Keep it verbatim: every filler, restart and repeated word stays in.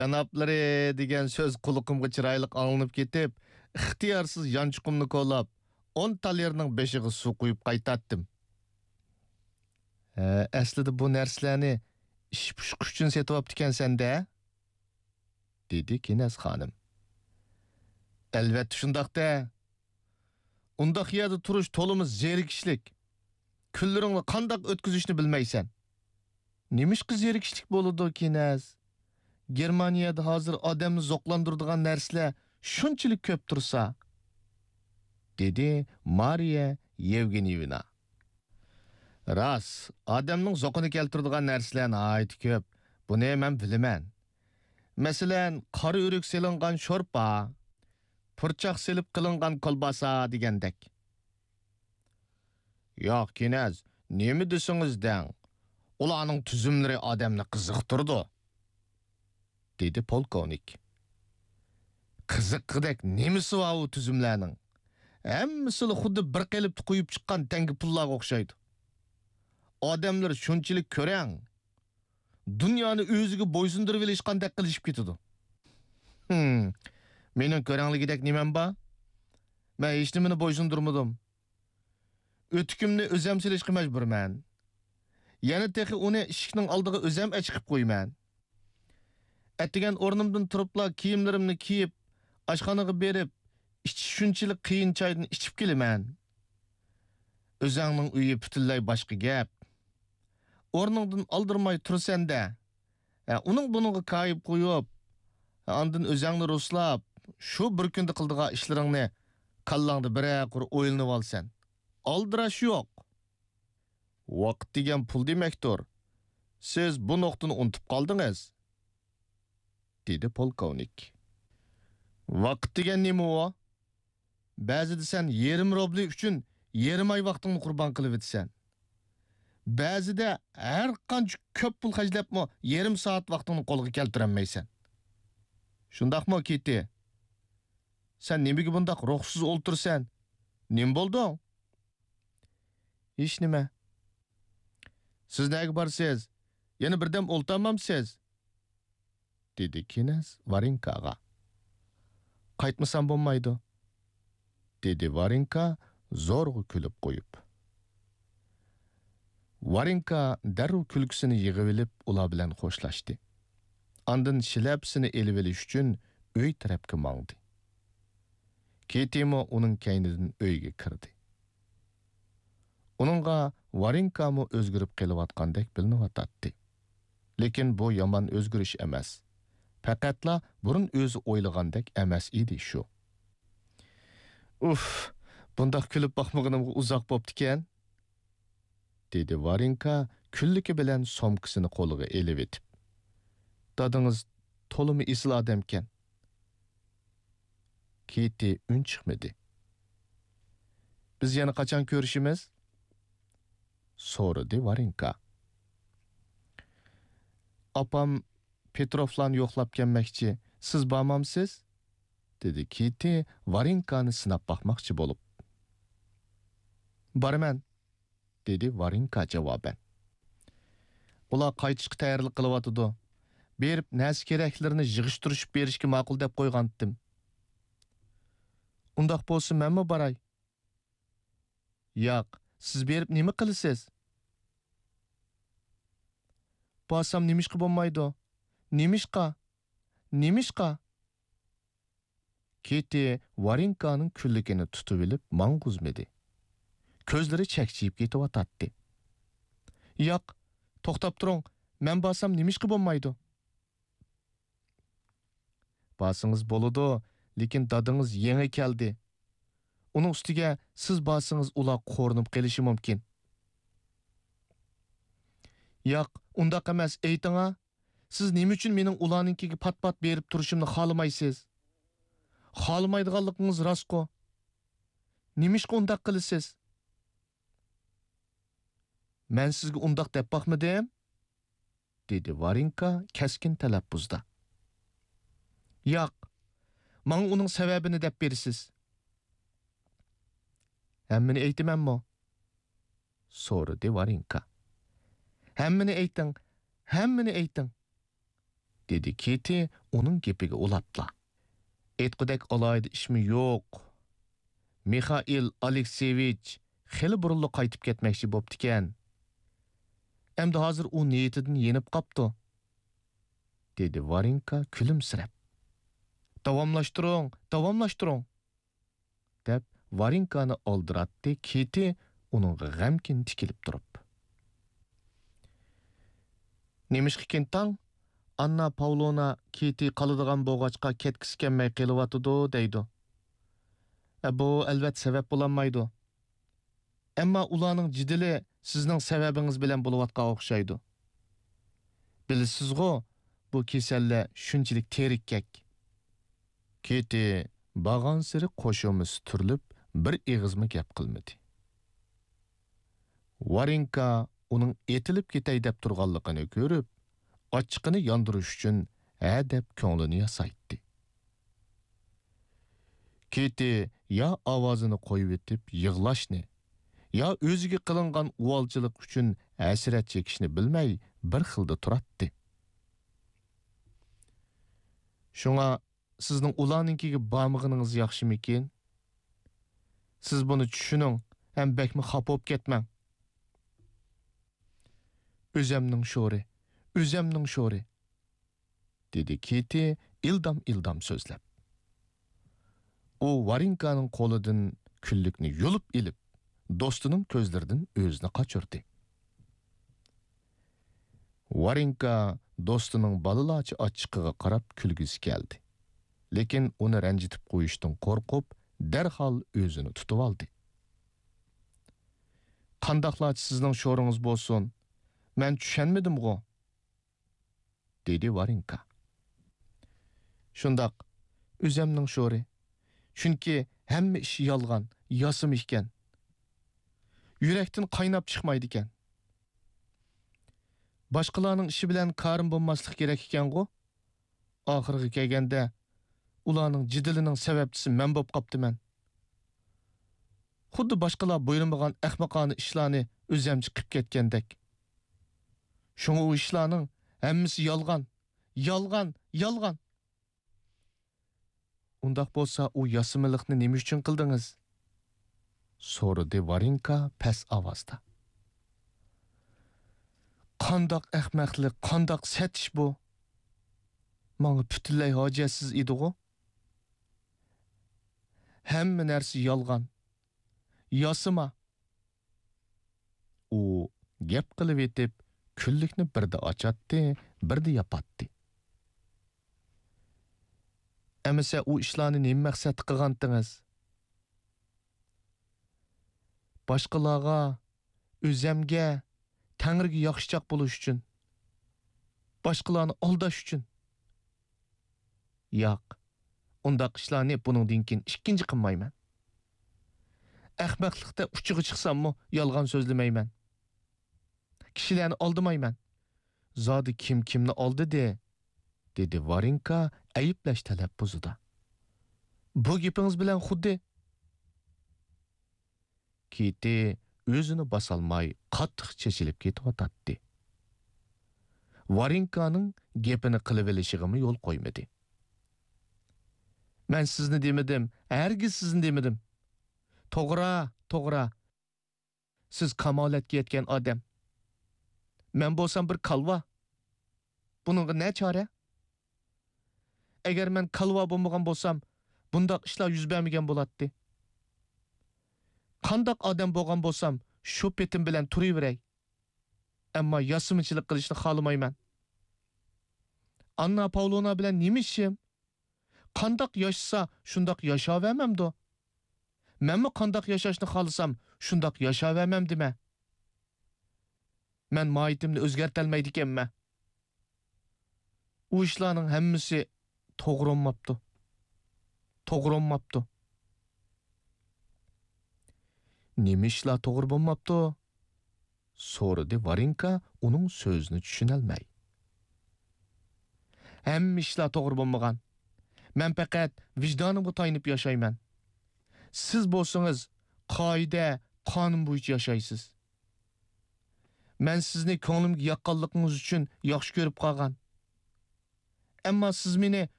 Janoblari degan so'z quliqimga chiroyli anglanib ketib, ixtiyorsiz yanchuqimni ko'lab, o'n talerning beshiga suv quyib qaytatdim. Ha, aslida bu narsalarni ish pishqish uchun setyapti ekansan-da, dedi Kinaz xonim. Albatta shundaqda. Undaq yerda turish to'limiz zerikishlik. Kunlaringni qandoq o'tkazishni bilmaysan. Nimishqa zerikishlik bo'ladi, Kinaz? Germaniyada hozir odamni zo'qlandiradigan narsalar shunchalik ko'p tursa, dedi Mariya Yevgeniyevna. Ras, odamning zo'qini keltiradigan narsalar nihoyat ko'p. Buni men bilaman. Masalan, qora o'rik selingan sho'rpa, purchoq selib qilingan kolbasa degandek. Yo'q, Kinaz, nima desingiz deng? Ularning tuzumlari odamni qiziqtirdi, dedi polkovnik. Qiziqdek nimasi va u tuzumlarning? Hammasi xuddi bir qilib qo'yib chiqqan tangi pullarga o'xshaydi. Odamlar shunchalik ko'rang, dunyoni o'ziga bo'ysundirib olishgandek qilishib ketadi. Hmm, mening ko'rangligidek nimam bor? Men hech nimani bo'ysundirmadim. O'tikimni o'zim silishga majburman. Yana texi uni eshikning oldiga o'zim chiqib qo'yman. Atgan o'rnimdan turibla kiyimlarimni kiyib, oshxonaga berib, ichish shunchalik qiyin choydan ichib kelaman. O'zingning uyi butunlay boshqa gap. O'rningdan oldirmay tursan-da, uning buniga qayib qo'yib, ondan o'zingni ruslab, shu bir kunda qildigan ishlaringni kallangda biraqur o'ylanib olsan. Aldirash yo'q. Vaqt degan pul demakdir. Siz bu nuqtani unutib qoldingiz, dedi polkovnik. Vaqt degan nima o? Ba'zida sen yarim rubli uchun yarim oy vaqtingni qurbon qilib etsan. Ba'zida har qancha ko'p pul xarjlabmi yarim soat vaqtingni qo'lga keltirolmaysan. Shundaqmi, Kitty? Sen nimaga bundaq ruhsiz o'ltirsan? Nim bo'ldi? Hech nima. Siz nega borsiz? Yana birdam o'ltamamsiz? dedi Kinaz Varinkaga. Qaytmasam bo'lmaydi, dedi Varinka zo'rg'a kulib qo'yib. Varinka darrov kulgisini yig'ib olib, ular bilan xo'shlashdi. Ondan shilapsini elib olish uchun uy tarafga mangdi. Ketimo uning kaynidan uyga kirdi. Uningga Varinka-mu o'zgarib kelayotgandek bilinayotdi. Lekin bu yomon o'zgarish emas. Faqatla burun o'zi o'ylagandek emas edi shu. Uf, bundaq kulib boqmaganimga uzoq bo'pti-ken, dedi Varinka kulliki bilan somkasini qo'liga elib etib. Dadingiz to'limi isil odamken. Kitty un chiqmadi. Biz yana qachon ko'rishimiz? So'radi Varinka. Opam Petrovlarni yo'qlab kelmoqchi. Siz bormamsiz? dedi Kitty Varinkani sinab boqmoqchi bo'lib. Boraman, dedi Varinka javoban. Ular qaytishga tayyorlik qilyotdi. Berib narsa keraklarini yig'ishtirib berishga ma'qul deb qo'ygandim. Undaq bo'lsa menmi boray? Yo'q, siz berib nima qilasiz? Borsam nimishqa bo'lmaydi. Nimishqa? Nimishqa? Kitty Varinkaning kulligini tutib olib mang'uzmadi. Ko'zlari chakchiyib ketayotdi. Yo'q, to'xtab turing. Men borsam nimishqa bo'lmaydi. Borsangiz bo'ladi, lekin dadingiz yangi keldi. Uning ustiga siz borsangiz ular qo'rinib qolishi mumkin. Yo'q, undaq emas, ayting-a. Siz nima uchun mening ularninkiga pat-pat berib turishimni xohlamaysiz? Xohlamaydiganligingiz rostku. Nimishqa undaq qilasiz? Men sizga undaq deb boqmadim, dedi Varinka keskin talaffuzda. Yo'q, men uning sababini deb berisiz. Hammani aytamanmi? So'radi Varinka. Hammani ayting, hammani ayting, dedi Keti onun gepiga ulapla. Aytqudek alayda ishmi yo'q. Mikhail Alekseyevich xeli burunli qaytib ketmoqchi bo'ptikan. Endi hozir u niyatidan yenib qopti, dedi Varenka kulimsirab. Davomlashtiring, davomlashtiring, deb Varenkani oldiratdi. Keti uning g'amkin tikilib turib. Nemishqa kentang? Anna Pavlona Keti qoladigan bo'g'achqa ketkisi kelmay qelyapti deydi. E bu albat sabab bo'lanmaydi. Ammo ularning jidili sizning sababingiz bilan bo'layotgan o'xshaydi. Bilasiz-ku, bu kasallar shunchalik terikkak. Keti bag'on siri qo'shimiz turilib bir eg'izma gap qilmadi. Varenka uning etilib ketay deb turganligini ko'rib, ochiqini yondirish uchun ha deb ko'nglini yasaytdi. Keti ya ovozini qo'yib etib yig'lashni, ya o'ziga qilingan uvolchilik uchun hasrat chekishni bilmay bir xilda turatdi. Shunga sizning ularninkiga bormag'ingiz yaxshimikin? Siz buni tushuning, ham bakmi xafa bo'lib ketmang. O'zimning sho'ri, o'zimning sho'ri, dedi Keti ildam-ildam so'zlab. U Varenkaning qo'lidan kullikni yulib ilib, do'stining ko'zlaridan o'zini qochirdi. Varenka do'stining balalachi ochiqiga qarab kulgisi keldi. Lekin uni ranjitib qo'yishdan qo'rqib, darhol o'zini tutib oldi. Qandaqlachi sizning sho'ringiz bo'lsin, men tushunmadim-ku, dedi Varenka. Shundoq, o'zimning sho'ri. Chunki hamma ish yolg'on, yosim ekan. Yurakdan qaynab chiqmaydi ekan. Boshqalarning ishi bilan qarim bo'lmaslik kerak ekan-ku. Oxirgi kelganda ularning jidilining sababchisi men bo'lib qoptiman. Xuddi boshqalar bo'ylamag'an ahmoqona ishlarni o'zimcha qilib ketgandek. Shunga u ishlarning hammasi yolg'on, yolg'on, yolg'on. Undaq bo'lsa, u yasimilikni nima uchun qildingiz? So'radi Varenka past ovozda. Qandoq ahmoqlik, qandoq setish bu? Menga butunlay hojatsiz edi-ku. Hamma narsa yolg'on. Yasima. U gap qilib etib, kullikni birda ochatdi, birda yopatdi. Amasa u ishlarni nima maqsad qilgandingiz? Boshqalarga, o'zimga, Tangriga yaxshichoq bo'lish uchun. Boshqalarni aldash uchun. Yo'q. Undaq ishlarni buningdan keyin ikkinchi qilmayman. Ahmoqlikda uchiga chiqsam-mu, yolg'on so'zlamayman. Kishilarni oldimayman. Zodi kim kimni oldi-de, dedi Varenka ayıplash talaffuzida. Bu gapingiz bilan xuddi Keti o'zini bosolmay qattiq chechilib ketayotdi. Varenkaning gapini qilib olishig'imi yo'l qo'ymadi. Men sizni demadim, hargiz sizni demadim. To'g'ri, to'g'ri. Siz kamolatga yetgan odam. Men bo'lsam bir kalva. Buningga ne chora? Agar men kalva bo'lmagan bo'lsam, bundaq ishlar yuz bermagan bo'lardi. Qandaq odam bo'lgan bo'lsam, shu petim bilan turaveray. Ammo yasimichilik qilishni xohlamayman. Anna Pavlona bilan nima ishim? Qandaq yashasa, shundoq yashavermamdi. Menmi qandaq yashashni xohlasam, shundoq yashavermamdimi? Men moyitimni o'zgartirolmaydi ekanman. U ishlarning hammasi to'g'ri bo'lmabdi. To'g'ri bo'lmabdi. Nima ishlar to'g'ri bo'lmabdi? So'radi Varenka uning so'zini tushunolmay. Hamma ishlar to'g'ri bo'lmagan. Men faqat vijdonimga tayanib yashayman. Siz bo'lsangiz qoida, qonun bo'yicha yashaysiz. Men sizni ko'nglimga yoqqanligingiz uchun yaxshi ko'rib qolgan. Ammo siz meni